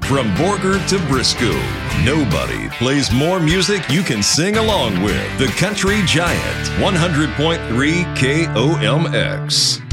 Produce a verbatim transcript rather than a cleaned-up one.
From Borger to Briscoe, nobody plays more music you can sing along with. The Country Giant, one hundred point three K O M X.